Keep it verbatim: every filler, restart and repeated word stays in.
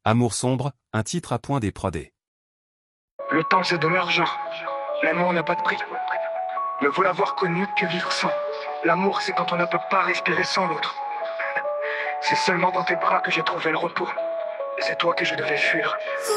Amour sombre, un titre à point des prodés. Le temps c'est de l'argent. L'amour n'a pas de prix. Ne vaut l'avoir connu que vivre sans. L'amour c'est quand on ne peut pas respirer sans l'autre. C'est seulement dans tes bras que j'ai trouvé le repos. Et c'est toi que je devais fuir.